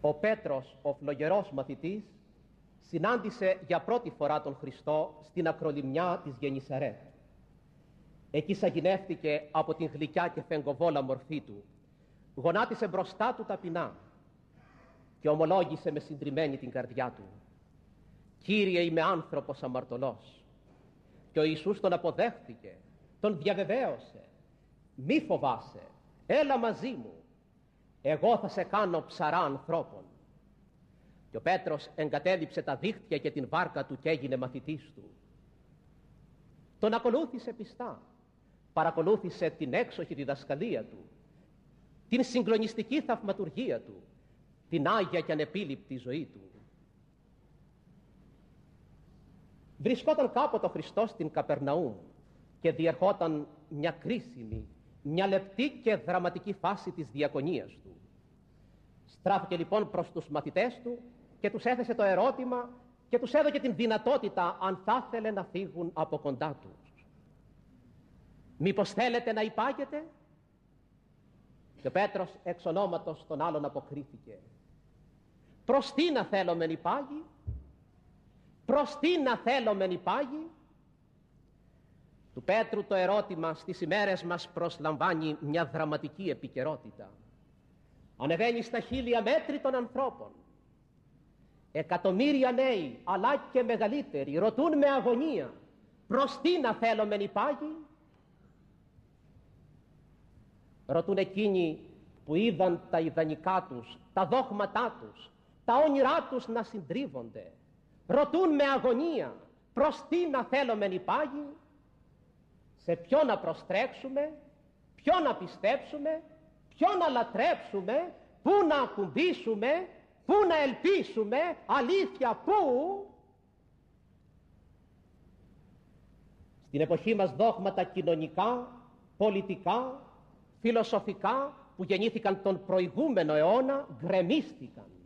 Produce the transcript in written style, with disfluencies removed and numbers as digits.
Ο Πέτρος, ο φλογερός μαθητής, συνάντησε για πρώτη φορά τον Χριστό στην ακρολιμνιά της Γεννησαρέτ. Εκεί σαγηνεύτηκε από την γλυκιά και φεγγοβόλα μορφή του, γονάτισε μπροστά του ταπεινά και ομολόγησε με συντριμμένη την καρδιά του: «Κύριε, είμαι άνθρωπος αμαρτωλός». Και ο Ιησούς τον αποδέχτηκε, τον διαβεβαίωσε: «Μη φοβάσαι, έλα μαζί μου, εγώ θα σε κάνω ψαρά ανθρώπων». Και ο Πέτρος εγκατέλειψε τα δίχτυα και την βάρκα του και έγινε μαθητής του. Τον ακολούθησε πιστά, παρακολούθησε την έξοχη διδασκαλία του, την συγκλονιστική θαυματουργία του, την άγια και ανεπίληπτη ζωή του. Βρισκόταν κάποτε ο Χριστός στην Καπερναούμ και διερχόταν μια κρίσιμη, μια λεπτή και δραματική φάση της διακονίας του. Στράφηκε λοιπόν προς τους μαθητές του και τους έθεσε το ερώτημα και τους έδωκε την δυνατότητα αν θα ήθελε να φύγουν από κοντά τους. «Μήπως θέλετε να υπάγετε?» Και ο Πέτρος εξ ονόματος των άλλων αποκρίθηκε: «Προς τι να θέλομεν υπάγει? Προς τι να θέλομεν υπάγει?» Του Πέτρου το ερώτημα στις ημέρες μας προσλαμβάνει μια δραματική επικαιρότητα. Ανεβαίνει στα χείλη αμέτρητων ανθρώπων. Εκατομμύρια νέοι, αλλά και μεγαλύτεροι, ρωτούν με αγωνία: προς τι να θέλομεν υπάγει? Ρωτούν εκείνοι που είδαν τα ιδανικά τους, τα δόγματά τους, τα όνειρά τους να συντρίβονται. Ρωτούν με αγωνία: προς τι να θέλομεν υπάγει? Σε ποιο να προστρέξουμε, ποιο να πιστέψουμε, ποιο να λατρέψουμε, πού να ακουμπήσουμε, πού να ελπίσουμε, αλήθεια πού? Στην εποχή μας δόγματα κοινωνικά, πολιτικά, φιλοσοφικά που γεννήθηκαν τον προηγούμενο αιώνα γκρεμίστηκαν.